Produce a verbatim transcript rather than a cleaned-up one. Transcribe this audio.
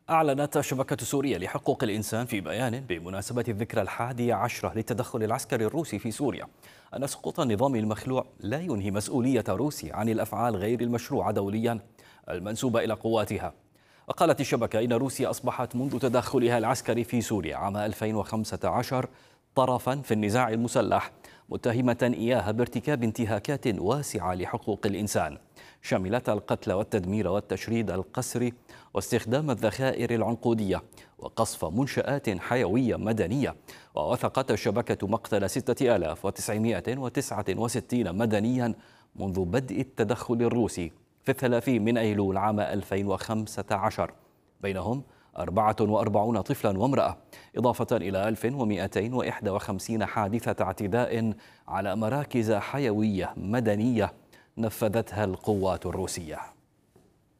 أعلنت شبكة سوريا لحقوق الإنسان في بيان بمناسبة الذكرى الحادية عشرة للتدخل العسكري الروسي في سوريا أن سقوط النظام المخلوع لا ينهي مسؤولية روسيا عن الأفعال غير المشروعة دوليا المنسوبة إلى قواتها. وقالت الشبكة إن روسيا أصبحت منذ تدخلها العسكري في سوريا عام ألفين وخمسة عشر طرفا في النزاع المسلح، متهمة إياها بارتكاب انتهاكات واسعة لحقوق الإنسان شملت القتل والتدمير والتشريد القسري واستخدام الذخائر العنقودية وقصف منشآت حيوية مدنية. ووثقت الشبكة مقتل ستة آلاف وتسعمائة وتسعة وستين مدنيا منذ بدء التدخل الروسي في الثلاثين من أيلول عام ألفين وخمسة عشر، بينهم أربعة وأربعين طفلا وامرأة، إضافة إلى ألف ومئتين وإحدى وخمسين حادثة اعتداء على مراكز حيوية مدنية نفذتها القوات الروسية.